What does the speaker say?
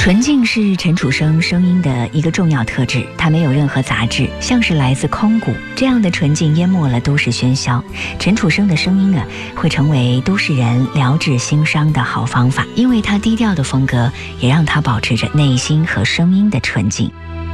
纯净是陈楚生声音的一个重要特质，它没有任何杂质，像是来自空谷。这样的纯净淹没了都市喧嚣。陈楚生的声音会成为都市人疗治心伤的好方法，因为他低调的风格也让他保持着内心和声音的纯净。